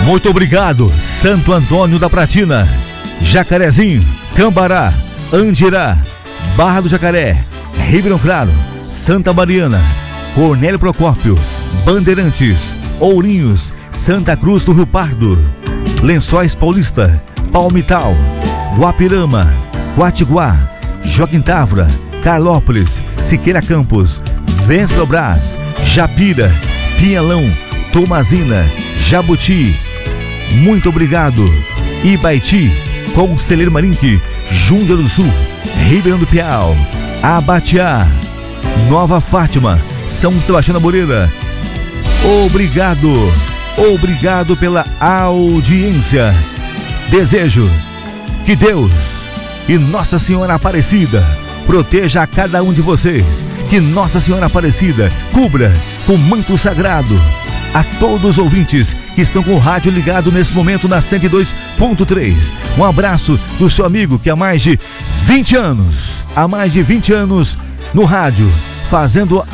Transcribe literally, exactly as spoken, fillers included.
Muito obrigado, Santo Antônio da Pratina, Jacarezinho, Cambará, Andirá, Barra do Jacaré, Ribeirão Claro, Santa Mariana, Cornélio Procópio, Bandeirantes, Ourinhos, Santa Cruz do Rio Pardo, Lençóis Paulista, Palmital, Guapirama, Guatiguá, Joaquim Távora, Carlópolis, Siqueira Campos, Venceslau Braz, Japira, Pinhalão, Tomazina, Jabuti. Muito obrigado. Ibaiti, Conselheiro Marinque, Jundiaí do Sul, Ribeirão do Piau, Abatiá, Nova Fátima, São Sebastião da Moreira. Obrigado, obrigado pela audiência. Desejo que Deus e Nossa Senhora Aparecida proteja a cada um de vocês. Que Nossa Senhora Aparecida cubra com manto sagrado a todos os ouvintes que estão com o rádio ligado nesse momento na cento e dois ponto três. Um abraço do seu amigo que há mais de vinte anos, há mais de vinte anos no rádio, fazendo